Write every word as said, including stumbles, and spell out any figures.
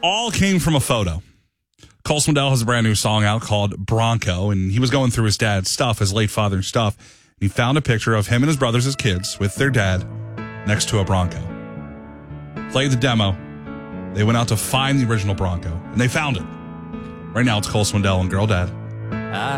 all came from a photo. Cole Swindell has a brand new song out called Bronco, and he was going through his dad's stuff, his late father's stuff. And he found a picture of him and his brothers as kids with their dad next to a Bronco. Played the demo. They went out to find the original Bronco, and they found it. Right now, it's Cole Swindell and Girl Dad. I